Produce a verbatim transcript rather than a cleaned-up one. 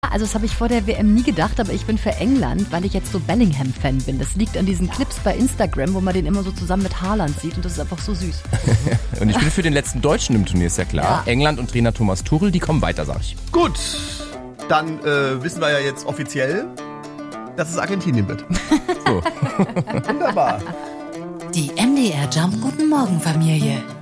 Also das habe ich vor der W M nie gedacht, aber ich bin für England, weil ich jetzt so Bellingham-Fan bin. Das liegt an diesen Clips bei Instagram, wo man den immer so zusammen mit Haaland sieht und das ist einfach so süß. Und ich bin für den letzten Deutschen im Turnier, ist ja klar. Ja. England und Trainer Thomas Tuchel, die kommen weiter, sag ich. Gut, dann äh, wissen wir ja jetzt offiziell, dass es Argentinien wird. So. Wunderbar. Die M D R Jump Guten Morgen Familie.